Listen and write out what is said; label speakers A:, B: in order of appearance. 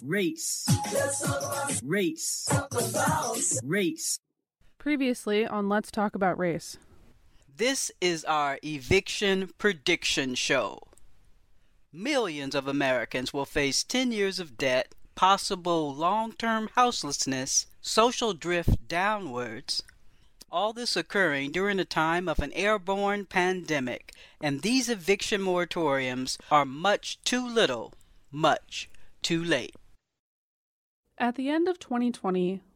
A: Race. Race. Race.
B: Previously on Let's Talk About Race.
A: This is our eviction prediction show. Millions of Americans will face 10 years of debt, possible long-term houselessness, social drift downwards. All this occurring during a time of an airborne pandemic, and these eviction moratoriums are much too little, much too late.
B: At the end of 2020,